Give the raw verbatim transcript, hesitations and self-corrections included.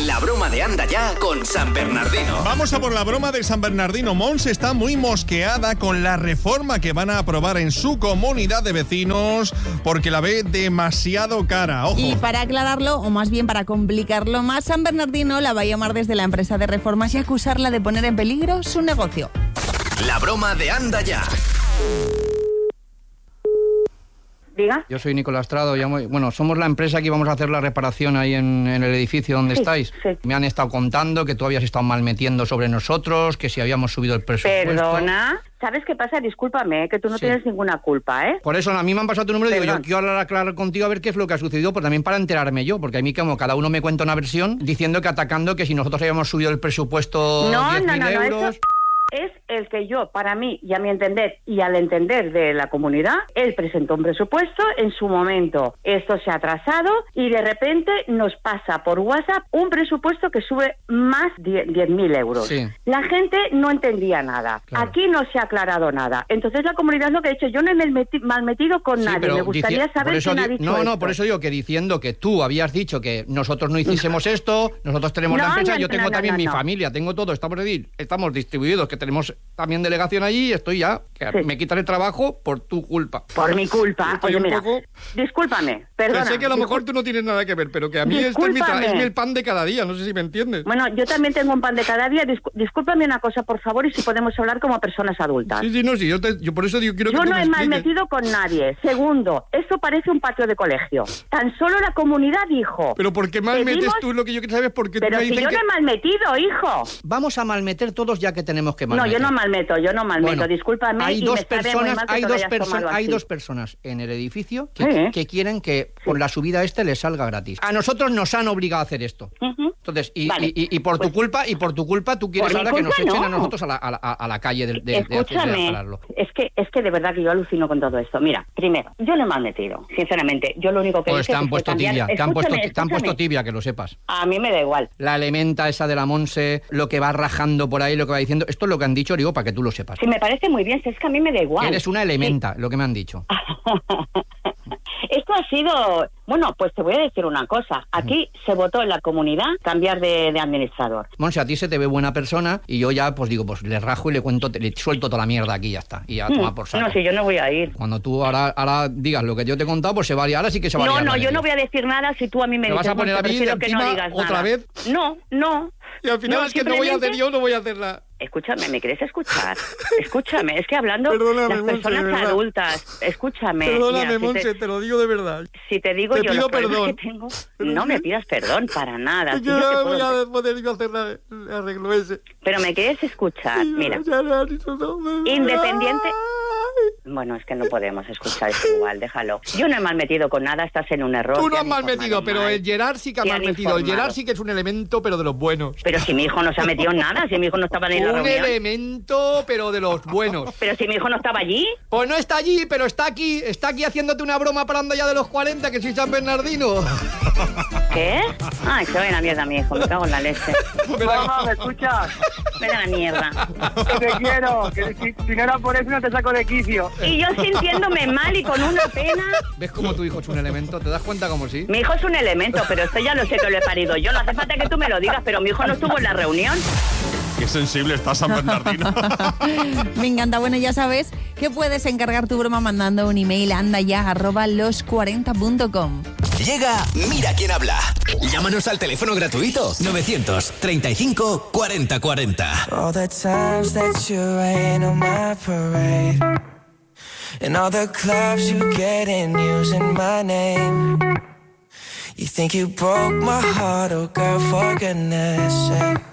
La broma de Anda Ya con San Bernardino. Vamos a por la broma de San Bernardino. Mons está muy mosqueada con la reforma que van a aprobar en su comunidad de vecinos porque la ve demasiado cara. Ojo. Y para aclararlo, o más bien para complicarlo más, San Bernardino la va a llamar desde la empresa de reformas y acusarla de poner en peligro su negocio. La broma de Anda Ya. Diga. Yo soy Nicolás Trado, llamo, bueno, somos la empresa que íbamos a hacer la reparación ahí en, en el edificio donde Sí, estáis. sí. Me han estado contando que tú habías estado mal metiendo sobre nosotros, que si habíamos subido el presupuesto. Perdona. ¿Sabes qué pasa? Discúlpame, ¿eh? Que tú no Sí. tienes ninguna culpa, ¿eh? Por eso a mí me han pasado tu número y digo, Perdón. yo quiero hablar aclarar contigo a ver qué es lo que ha sucedido, pero también para enterarme yo, porque a mí como cada uno me cuenta una versión diciendo que atacando que si nosotros habíamos subido el presupuesto No, diez no, mil no, no, euros... eso es el que yo, para mí y a mi entender y al entender de la comunidad, él presentó un presupuesto en su momento. Esto se ha atrasado y de repente nos pasa por WhatsApp un presupuesto que sube más de diez mil euros. Sí. La gente no entendía nada. Claro. Aquí no se ha aclarado nada. Entonces la comunidad lo que ha dicho, yo no me he meti- mal metido con Sí, nadie. pero Me gustaría dici- por saber eso quién ha di- dicho No, esto. no, por eso digo que diciendo que tú habías dicho que nosotros no hiciésemos esto, nosotros tenemos la No, empresa, no, yo no, tengo no, también no, mi no. familia, tengo todo, estamos, de- estamos distribuidos, que tenemos también delegación allí y estoy ya, que Sí. me quitan el trabajo por tu culpa. Por mi culpa. Estoy Oye, un mira, poco- discúlpame, perdona. Sé que a lo discul- mejor tú no tienes nada que ver, pero que a mí esto es mi, tra- Discúlpame. es mi el pan de cada día, no sé si me entiendes. Bueno, yo también tengo un pan de cada día. Discu- discúlpame una cosa, por favor, y si podemos hablar como personas adultas. Sí, sí, no, sí, yo, te- yo por eso digo, quiero Yo que tú no me he mal expliques. metido con nadie. Segundo, esto parece un patio de colegio. Tan solo la comunidad dijo. Pero ¿por qué mal metes pedimos- tú lo que yo quiero saber? Porque tú Pero me si dicen yo que... no he mal metido, hijo. Vamos a malmeter todos ya que tenemos que No, malmeter. yo no malmeto, yo no malmeto. Bueno, Discúlpame. hay y dos me sabe muy personas, mal que hay te lo dos hayas personas, tomado hay así. dos personas en el edificio que, Sí. que quieren que por la subida este les salga gratis. A nosotros nos han obligado a hacer esto. Ujú. Entonces, y, Vale. y- y- y por Pues- tu culpa, y por tu culpa, tú quieres Por mi ahora que nos culpa, echen a no. nosotros a la, a la- a la calle de, de, de, hacer- de Escúchame, pararlo. es que es que de verdad que yo alucino con todo esto. Mira, primero, yo no he mal metido, sinceramente. Yo lo único que Pues hice te han fue puesto cambiar- tibia, te han puesto, Escúchame, te han puesto escúchame. tibia, que lo sepas. A mí me da igual. La elementa esa de la Monse, lo que va rajando por ahí, lo que va diciendo, esto es lo que han dicho, digo, para que tú lo sepas. Si me parece muy bien, si es que a mí me da igual. Eres una elementa, lo que me han dicho. Esto ha sido... Bueno, pues te voy a decir una cosa. Aquí se votó en la comunidad cambiar de, de administrador. Monse, a ti se te ve buena persona y yo ya, pues digo, pues le rajo y le cuento, le suelto toda la mierda aquí y ya está. Y ya toma por saco. No, si yo no voy a ir. Cuando tú ahora, ahora digas lo que yo te he contado, pues se va a liar. Ahora sí que se va a No, liar. no, la yo de no Dios. voy a decir nada si tú a mí me ¿Me vas dices... a poner "Monse, a mí prefiero que no encima digas otra nada". vez? No, no. Y al final No, es que no voy a hacer simplemente- yo, no voy a hacer nada. Escúchame, ¿me quieres escuchar? Escúchame, es que hablando Perdóname, las Monse, personas de verdad. adultas, escúchame. Perdóname, mira, si Monse, te, te lo digo de verdad. si te digo te yo pido los problemas perdón. que tengo, Pero no sí. me pidas perdón para nada. Es si que yo te no puedo voy decir- a poder yo hacer la, el arreglo ese. Pero me quieres escuchar, mira. Independiente... Bueno, es que no podemos escuchar esto igual, déjalo. Yo no he mal metido con nada, estás en un error. Tú te no has han mal informado metido, pero mal. el Gerard sí que ha Te mal han metido. El informado. Gerard sí que es un elemento, pero de los buenos. Pero si mi hijo no se ha metido en nada, si mi hijo no estaba en la Un reunión. elemento, pero de los buenos. Pero si mi hijo no estaba allí. Pues no está allí, pero está aquí. Está aquí haciéndote una broma para andar ya de los cuarenta, que soy San Bernardino. ¿Qué? Ay, se va a la mierda mi hijo, me cago en la leche. Mamá, ¿me escuchas? Vete a la mierda. Que te quiero, que si, si no era por eso no te saco de quicio. Y yo sintiéndome mal y con una pena. ¿Ves cómo tu hijo es un elemento? ¿Te das cuenta como sí? Mi hijo es un elemento, pero esto ya lo sé que lo he parido yo. No hace falta que tú me lo digas, pero mi hijo no estuvo en la reunión. Qué sensible está San Bernardino. Me encanta. Bueno, ya sabes que puedes encargar tu broma mandando un email a andaya arroba los cuarenta punto com. Llega Mira quién habla. Llámanos al teléfono gratuito novecientos treinta y cinco cuarenta cuarenta. All the times that you rain on my parade, and all the clubs you get in using my name. You think you broke my heart, oh girl, for goodness sake.